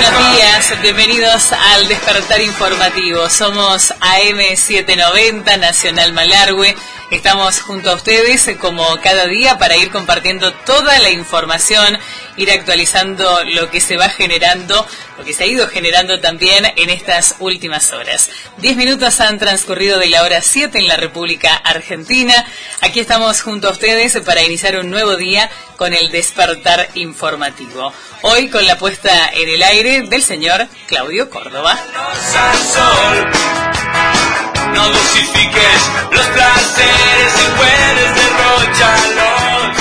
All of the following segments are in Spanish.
buenos días, bienvenidos al Despertar Informativo. Somos AM790 Nacional Malargüe. Estamos junto a ustedes como cada día para ir compartiendo toda la información, ir actualizando lo que se va generando, lo que se ha ido generando también en estas últimas horas. 10 minutos han transcurrido de la hora 7 en la República Argentina. Aquí estamos junto a ustedes para iniciar un nuevo día con el Despertar Informativo. Hoy con la puesta en el aire del señor Claudio Córdoba. No dosifiques los placeres, si puedes derróchalos.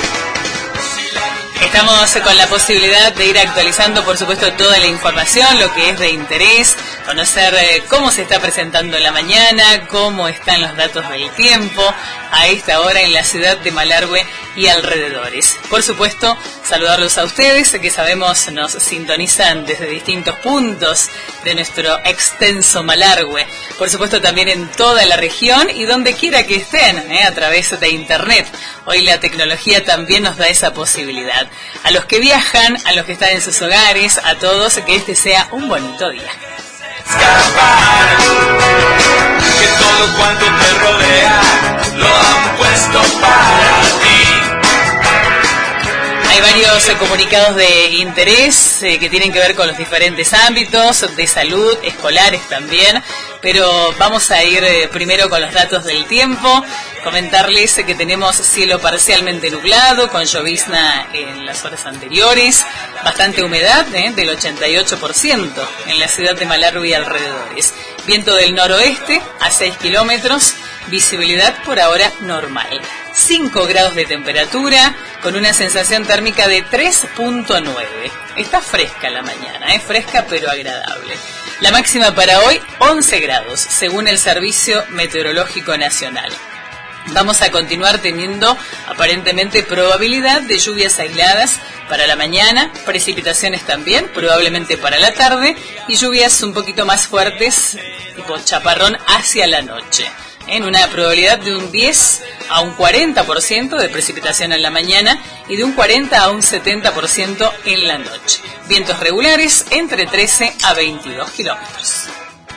Estamos con la posibilidad de ir actualizando, por supuesto, toda la información, lo que es de interés, conocer cómo se está presentando la mañana, cómo están los datos del tiempo a esta hora en la ciudad de Malargüe y alrededores. Por supuesto, saludarlos a ustedes, que sabemos nos sintonizan desde distintos puntos de nuestro extenso Malargüe. Por supuesto, también en toda la región y donde quiera que estén, a través de internet. Hoy la tecnología también nos da esa posibilidad. A los que viajan, a los que están en sus hogares, a todos, que este sea un bonito día. Escapar, que todo cuanto te rodea lo han puesto para ti. Hay varios comunicados de interés que tienen que ver con los diferentes ámbitos, de salud, escolares también, pero vamos a ir primero con los datos del tiempo, comentarles que tenemos cielo parcialmente nublado, con llovizna en las horas anteriores, bastante humedad del 88% en la ciudad de Malargüe y alrededores, viento del noroeste a 6 kilómetros, visibilidad por ahora normal. 5 grados de temperatura, con una sensación térmica de 3.9. Está fresca la mañana, fresca pero agradable. La máxima para hoy, 11 grados, según el Servicio Meteorológico Nacional. Vamos a continuar teniendo aparentemente probabilidad de lluvias aisladas para la mañana, precipitaciones también, probablemente para la tarde, y lluvias un poquito más fuertes, tipo chaparrón, hacia la noche. En una probabilidad de un 10 a un 40% de precipitación en la mañana y de un 40 a un 70% en la noche. Vientos regulares entre 13 a 22 kilómetros.